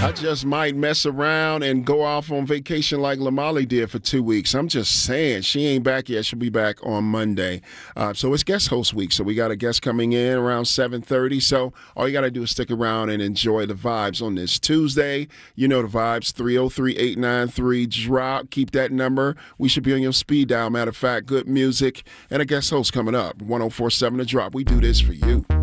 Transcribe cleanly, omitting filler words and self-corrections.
I just might mess around and go off on vacation like Lamali did for 2 weeks. I'm just saying, she ain't back yet. She'll be back on Monday. So it's guest host week. So we got a guest coming in around 7:30. So all you got to do is stick around and enjoy the vibes on this Tuesday. You know the vibes, 303-893-DROP. Keep that number. We should be on your speed dial. Matter of fact, good music and a guest host coming up. 104.7 The Drop. We do this for you.